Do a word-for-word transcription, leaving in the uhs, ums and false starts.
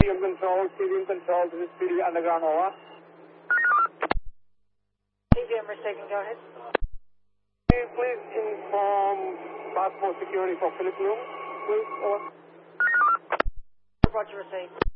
Stadium control, stadium control, this is P D underground, over. Stadium mistaken, go ahead. Okay, please inform passport security for Philip Bloom, please, over. Roger, received.